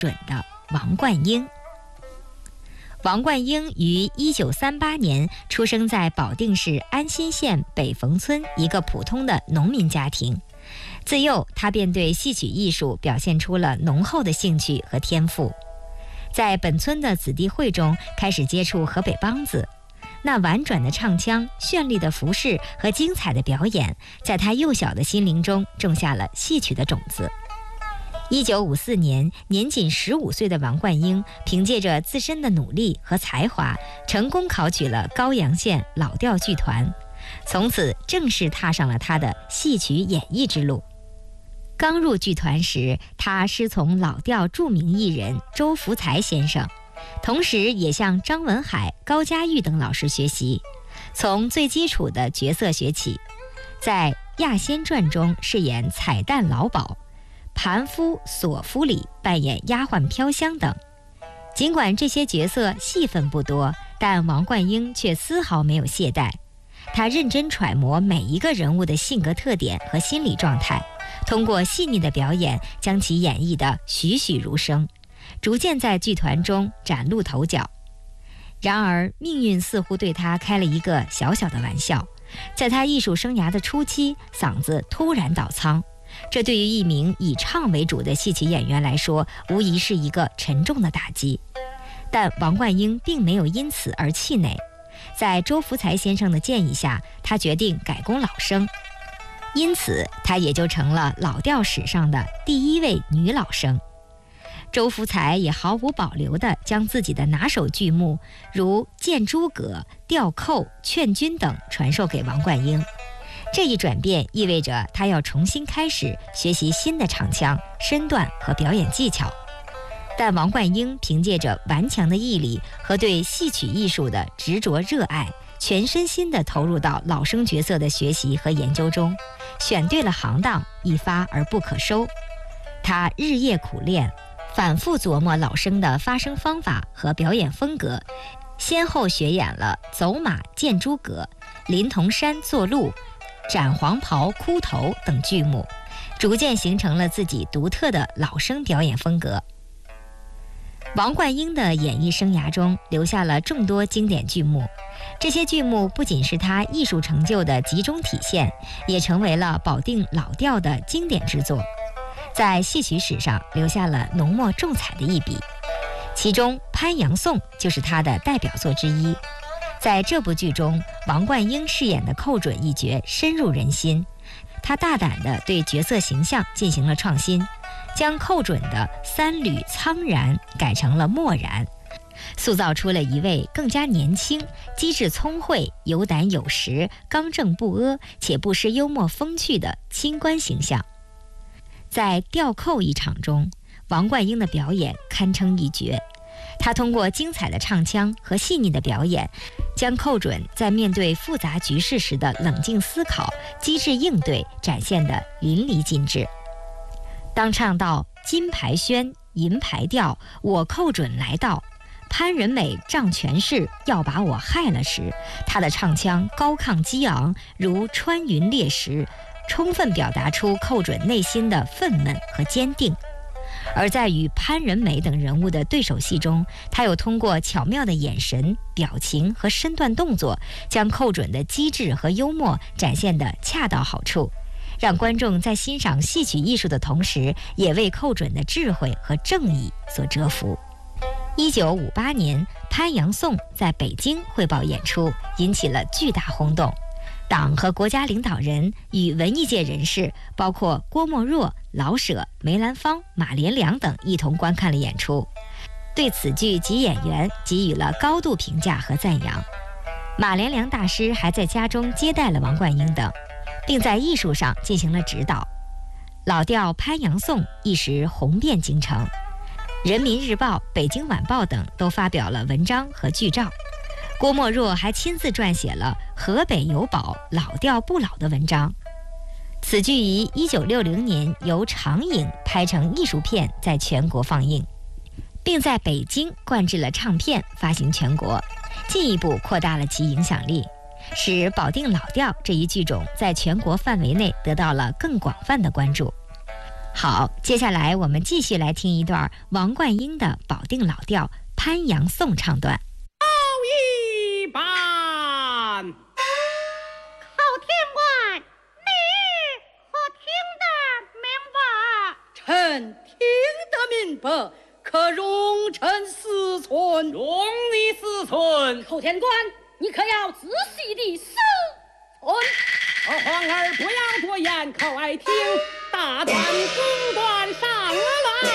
准的王冠英。王冠英于1938年出生在保定市安新县北冯村一个普通的农民家庭。自幼，他便对戏曲艺术表现出了浓厚的兴趣和天赋。在本村的子弟会中，开始接触河北梆子。那婉转的唱腔、绚丽的服饰和精彩的表演，在他幼小的心灵中种下了戏曲的种子。1954年，年仅15岁的王冠英凭借着自身的努力和才华，成功考取了高阳县老调剧团，从此正式踏上了他的戏曲演艺之路。刚入剧团时，他师从老调著名艺人周福才先生，同时也向张文海、高佳玉等老师学习，从最基础的角色学起，在《亚仙传》中饰演彩蛋老鸨，盘夫、索夫里扮演丫鬟飘香等。尽管这些角色戏份不多，但王冠英却丝毫没有懈怠。他认真揣摩每一个人物的性格特点和心理状态，通过细腻的表演将其演绎得栩栩如生，逐渐在剧团中崭露头角。然而命运似乎对他开了一个小小的玩笑，在他艺术生涯的初期，嗓子突然倒仓，这对于一名以唱为主的戏曲演员来说，无疑是一个沉重的打击。但王冠英并没有因此而气馁，在周福才先生的建议下，他决定改攻老生，因此他也就成了老调史上的第一位女老生。周福才也毫无保留地将自己的拿手剧目如见诸葛、吊寇、劝君等传授给王冠英。这一转变意味着他要重新开始学习新的唱腔、身段和表演技巧。但王冠英凭借着顽强的毅力和对戏曲艺术的执着热爱，全身心地投入到老生角色的学习和研究中，选对了行当，一发而不可收。他日夜苦练，反复琢磨老生的发声方法和表演风格，先后学演了走马见诸葛、临潼山坐鹿、斩黄袍哭头等剧目，逐渐形成了自己独特的老生表演风格。王冠英的演艺生涯中留下了众多经典剧目，这些剧目不仅是他艺术成就的集中体现，也成为了保定老调的经典之作，在戏曲史上留下了浓墨重彩的一笔。其中《潘阳颂》就是他的代表作之一。在这部剧中，王冠英饰演的寇准一角深入人心，他大胆地对角色形象进行了创新，将寇准的三缕苍然改成了漠然，塑造出了一位更加年轻、机智聪慧、有胆有识、刚正不阿且不失幽默风趣的清官形象。在吊寇一场中，王冠英的表演堪称一绝，他通过精彩的唱腔和细腻的表演，将寇准在面对复杂局势时的冷静思考、机智应对展现得淋漓尽致。当唱到金牌轩、银牌调，我寇准来到，潘仁美仗权势要把我害了时，他的唱腔高亢激昂，如穿云裂石，充分表达出寇准内心的愤懑和坚定。而在与潘仁美等人物的对手戏中，他又通过巧妙的眼神、表情和身段动作，将寇准的机智和幽默展现得恰到好处，让观众在欣赏戏曲艺术的同时，也为寇准的智慧和正义所折服。1958年，《潘阳颂》在北京汇报演出，引起了巨大轰动。党和国家领导人与文艺界人士，包括郭沫若、老舍、梅兰芳、马连良等一同观看了演出，对此剧及演员给予了高度评价和赞扬。马连良大师还在家中接待了王冠英等，并在艺术上进行了指导。老调《潘阳颂》一时红遍京城，人民日报、北京晚报等都发表了文章和剧照。郭沫若还亲自撰写了《河北有宝，老调不老》的文章。此剧于1960年由长影拍成艺术片，在全国放映，并在北京灌制了唱片发行全国，进一步扩大了其影响力，使保定老调这一剧种在全国范围内得到了更广泛的关注。 好，接下来我们继续来听一段王冠英的保定老调《潘阳颂》唱段。 一般， 寇天官，你可听得明白？ 臣听得明白，可容臣思忖。 容你思忖。 寇天官，你可要仔细地思忖。 皇儿不要多言，靠爱听。大团公官上来。